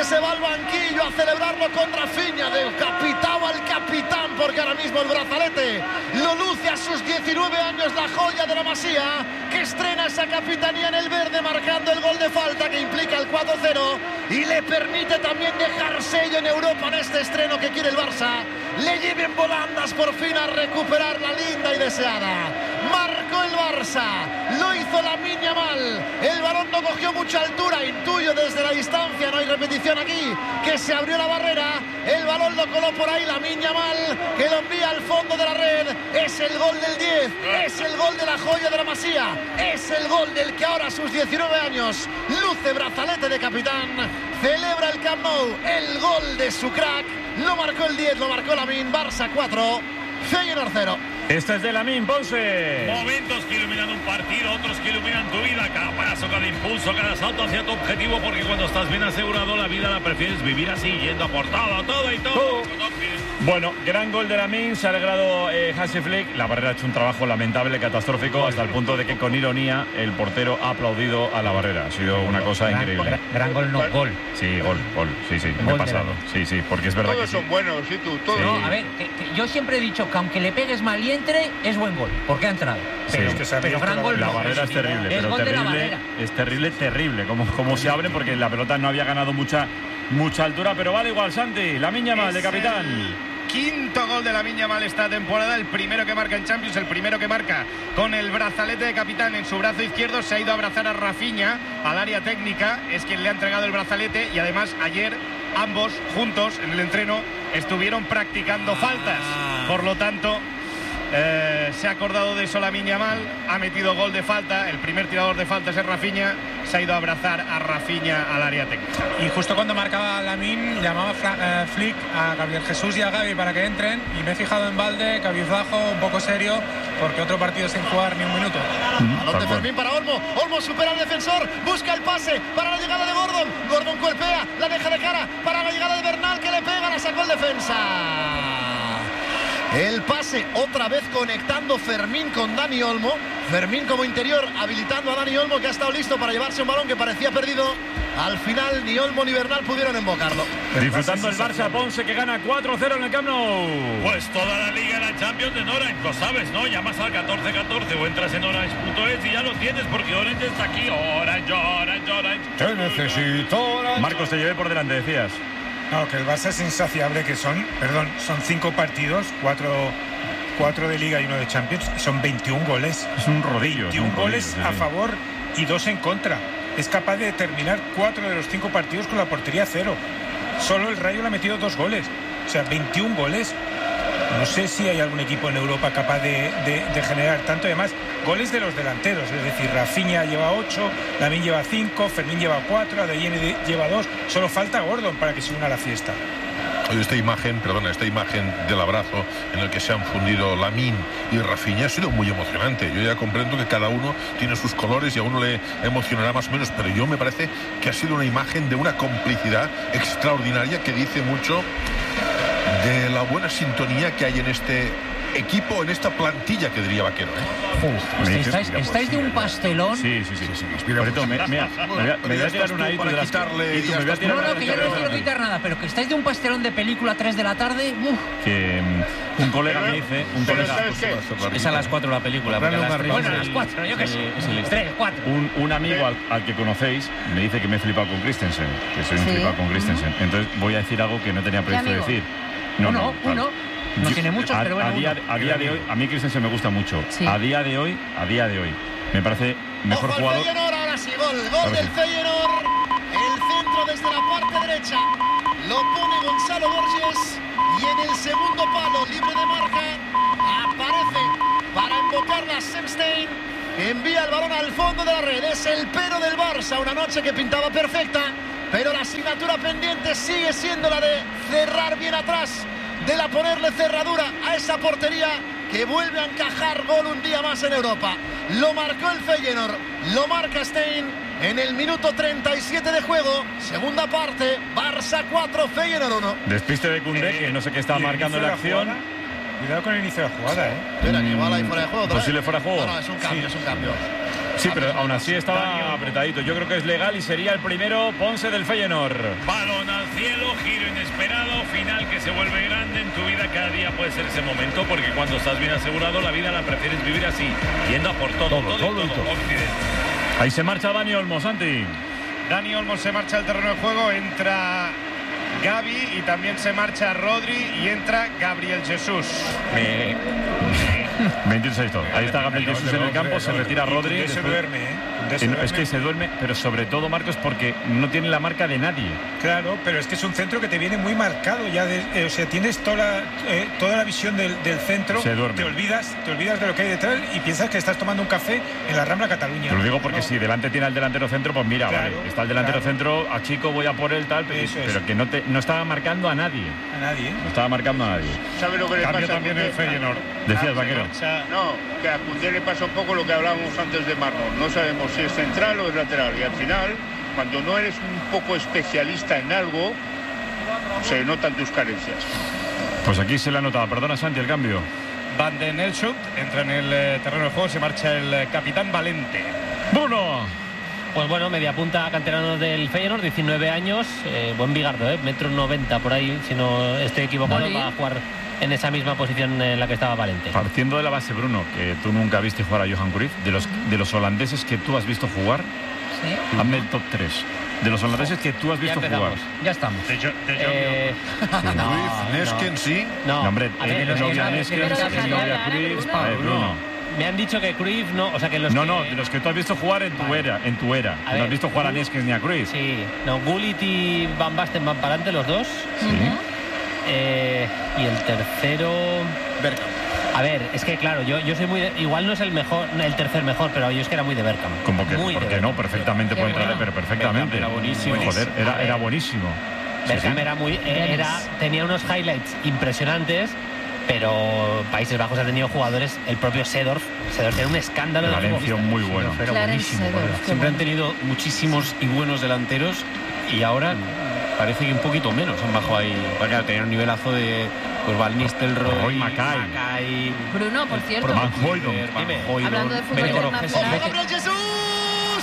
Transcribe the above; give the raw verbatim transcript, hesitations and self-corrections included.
que se va al banquillo a celebrarlo con Rafinha, decapitado al capitán, porque ahora mismo el brazalete lo luce a sus diecinueve años, la joya de la Masía, que estrena esa capitanía en el verde, marcando el gol de falta que implica el cuatro cero y le permite también dejar sello en Europa en este estreno que quiere el Barça. Le lleven volandas por fin a recuperar la linda y deseada. Marcó el Barça, lo hizo Lamine Yamal, el balón no cogió mucha altura, intuyo desde la distancia, no hay repetición aquí, que se abrió la barrera, el balón lo coló por ahí Lamine Yamal, que lo envía al fondo de la red. Es el gol del diez, es el gol de la joya de la Masía, es el gol del que ahora a sus diecinueve años luce brazalete de capitán, celebra el Camp Nou, el gol de su crack. Lo marcó el diez, lo marcó Lamine. Barça cuatro, Feyenoord cero. Este es de Lamine, Ponce. Momentos que iluminan un partido, otros que iluminan tu vida. Cada paso, cada impulso, cada salto hacia tu objetivo. Porque cuando estás bien asegurado, la vida la prefieres vivir así, yendo a por todo, todo y todo. Oh. Bueno, gran gol de Lamine. Se ha alegrado eh, Hansi Flick. La barrera ha hecho un trabajo lamentable, catastrófico, hasta el punto de que con ironía el portero ha aplaudido a la barrera. Ha sido una cosa gran, increíble. Gran, gran gol, no gol. Sí, gol, gol. Sí, sí, me he pasado. Sí, sí, porque es verdad todos que sí. son buenos, sí, tú, todos. No, a ver, que, que yo siempre he dicho que aunque le pegues mal y entre, es buen gol, porque ha entrado. Pero, Sí, es que pero gran gol la no. barrera es terrible, Es pero gol de la terrible, barrera. es terrible, terrible, como, como se abre, porque la pelota no había ganado mucha, mucha altura, pero vale igual, Santi. Lamine Yamal de capitán. Quinto gol de Lamine Yamal esta temporada, el primero que marca en Champions, el primero que marca con el brazalete de capitán en su brazo izquierdo. Se ha ido a abrazar a Rafinha al área técnica, es quien le ha entregado el brazalete, y además ayer ambos juntos en el entreno estuvieron practicando faltas, por lo tanto eh, se ha acordado de eso Lamine Yamal, ha metido gol de falta, el primer tirador de faltas es Rafinha, se ha ido a abrazar a Rafinha al área técnica. Y justo cuando marcaba Lamine, llamaba Fra eh, Flick a Gabriel Jesús y a Gavi para que entren, y me he fijado en Valde, cabizbajo, un poco serio, porque otro partido sin jugar ni un minuto. Balón de Fermín para Olmo, Olmo supera al defensor, busca el pase para la llegada de Gordon, Gordon cuerpea, la deja de cara para la llegada de Bernal, que le pega, la sacó el defensa. El pase otra vez conectando Fermín con Dani Olmo. Fermín como interior habilitando a Dani Olmo, que ha estado listo para llevarse un balón que parecía perdido. Al final ni Olmo ni Bernal pudieron invocarlo. Disfrutando el Barça, Ponce, que gana cuatro cero en el Camp Nou. Pues toda la liga, la Champions en Orange, lo sabes, ¿no? Llamas al catorce catorce o entras en orange punto es y ya lo tienes, porque Orange está aquí. Orange, Orange, Orange. Te necesito Orange. Marcos, te llevé por delante, decías. No, que el Barça es insaciable, que son, perdón, son cinco partidos, cuatro, cuatro de Liga y uno de Champions, son veintiún goles. Es un rodillo. veintiún un goles rodillo, sí, a sí. favor y dos en contra. Es capaz de terminar cuatro de los cinco partidos con la portería cero. Solo el Rayo le ha metido dos goles. O sea, veintiún goles. No sé si hay algún equipo en Europa capaz de, de, de generar tanto. Además, goles de los delanteros. Es decir, Rafinha lleva ocho, Lamine lleva cinco, Fermín lleva cuatro, Adeyemi lleva dos. Solo falta Gordon para que se una a la fiesta. Esta imagen, perdona, esta imagen del abrazo en el que se han fundido Lamine y Rafinha ha sido muy emocionante. Yo ya comprendo que cada uno tiene sus colores y a uno le emocionará más o menos, pero yo me parece que ha sido una imagen de una complicidad extraordinaria que dice mucho de la buena sintonía que hay en este equipo, en esta plantilla, que diría Vaquero, ¿eh? Uf, estáis, estáis de un pastelón. Sí, sí, sí. sí, sí. Mira, mira, mira, me voy a, me voy a tirar una ahí. para quitarle. Y tú me voy a tirar No, no, una que yo no les quiero quitar nada, pero que estáis de un pastelón de película a tres de la tarde. Uf. Que um, un colega me dice, un Pero colega, ¿sabes qué? Es a las cuatro la película. porque a las tres Bueno, a es las el- cuatro, yo qué sé. es el Tres, cuatro. un, un amigo al, al que conocéis me dice que me he flipado con Christensen, que soy un Sí. flipado con Christensen. Entonces voy a decir algo que no tenía previsto amigo? decir. Uno, claro. uno. No Yo- tiene muchos, a, pero bueno, a día, uno. a día de hoy, a mí Christensen me gusta mucho. Sí. A día de hoy, a día de hoy, me parece mejor Ojo al jugador. Feyenoord, ahora sí, gol, gol Ahora del sí. Feyenoord. El centro desde la parte derecha lo pone Gonzalo Borges y en el segundo palo, libre de marca, aparece para invocarla Semstein, que envía el balón al fondo de la red. Es el pero del Barça, una noche que pintaba perfecta, pero la asignatura pendiente sigue siendo la de cerrar bien atrás, de la ponerle cerradura a esa portería que vuelve a encajar gol un día más en Europa. Lo marcó el Feyenoord, lo marca Stein en el minuto treinta y siete de juego. Segunda parte, Barça cuatro, Feyenoord uno. Despiste de Koundé, que no sé qué está ¿Y el marcando inicio la de acción. jugada? Cuidado con el inicio de la jugada, ¿eh? Espera, que igual ahí fuera de juego. otra Posible vez. fuera de juego. No, no, es un cambio, Sí. es un cambio. Sí, pero aún así estaba apretadito. Yo creo que es legal y sería el primero Ponce del Feyenoord. Balón al cielo, giro inesperado, final que se vuelve grande en tu vida. Cada día puede ser ese momento, porque cuando estás bien asegurado, la vida la prefieres vivir así, yendo a por todo, todo, todo, todo, y todo. todo. Ahí se marcha Dani Olmo, Santi. Dani Olmo se marcha al terreno de juego, entra Gavi y también se marcha Rodri y entra Gabriel Jesús. Me... veintiséis todo. Ahí está Gabriel Jesús en el campo, se retira Rodri. Se duerme, ¿eh? Se es que se duerme, pero sobre todo, Marcos, porque no tiene la marca de nadie. Claro, pero es que es un centro que te viene muy marcado ya. De, eh, o sea, tienes toda la, eh, toda la visión del, del centro. Se duerme. Te olvidas, te olvidas de lo que hay detrás y piensas que estás tomando un café en la Rambla Cataluña. Te lo digo porque no. Si delante tiene al delantero centro, pues mira, claro, vale, está el delantero claro. centro, a Chico voy a por él, tal, pero, pero que no, te, no estaba marcando a nadie. A nadie. No estaba marcando a nadie. ¿Sabe lo que le Cambio pasa también el Feyenoord? Decías, Vaquero. No, que a Koundé le pasa un poco lo que hablábamos antes de Marlon. No sabemos si es central o es lateral. Y al final, cuando no eres un poco especialista en algo, se notan tus carencias. Pues aquí se le ha notado. Perdona, Santi, el cambio. Van den Elschut entra en el eh, terreno de juego, se marcha el eh, capitán Valente. Bruno. Pues bueno, media punta canterano del Feyenoord, diecinueve años, eh, buen bigardo, ¿eh? metro noventa por ahí, si no estoy equivocado, Molí. Va a jugar en esa misma posición en la que estaba Valente. Partiendo de la base, Bruno, que tú nunca viste jugar a Johan Cruyff, de los, uh-huh. de los holandeses que tú has visto jugar, ¿sí? Hazme el top tres. De los holandeses que tú has visto ya jugar. Ya estamos. De, jo, de eh, sí. no, Cruyff, Nesken, sí. No, no hombre, eh, no había Nesken, no había Cruyff, Bruno. Me han dicho que Cruyff no, o sea que los No, que... no, de los que tú has visto jugar en tu vale. era, en tu era. A no ver, has visto jugar a Nesken ni a Cruyff. Sí, no, Gullit y Van Basten van para adelante los dos. Sí. Uh-huh. eh, y el tercero... Bergkamp. A ver, es que claro, yo, yo soy muy... De, igual no es el mejor, el tercer mejor, pero yo es que era muy de Bergkamp. Como que, muy ¿por qué no? Perfectamente puede entrar, pero perfectamente. Era buenísimo. Joder, era, era buenísimo. Bergkamp sí, sí. era muy... Era, tenía unos highlights impresionantes, pero Países Bajos ha tenido jugadores, el propio Seedorf, Seedorf era un escándalo. De Valencia, muy bueno. Pero buenísimo. Siempre han tenido muchísimos y buenos delanteros y ahora parece que un poquito menos han bajado ahí. Porque claro, tenían un nivelazo de pues Van Nistelrooy, Mackay. Mackay. Bruno, por cierto. Van Hooijdonk. Hablando de fútbol internacional. Gabriel Jesús.